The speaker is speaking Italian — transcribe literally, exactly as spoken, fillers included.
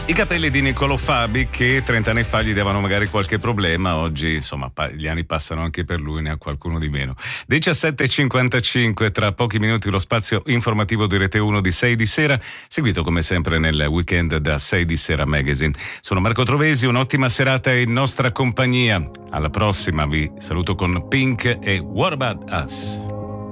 I capelli di Niccolò Fabi, che trent'anni fa gli davano magari qualche problema, oggi insomma gli anni passano anche per lui, ne ha qualcuno di meno. diciassette e cinquantacinque, tra pochi minuti lo spazio informativo di Rete uno di sei di sera, seguito come sempre nel weekend da sei di sera Magazine. Sono Marco Trovesi, un'ottima serata in nostra compagnia. Alla prossima, vi saluto con Pink e What About Us.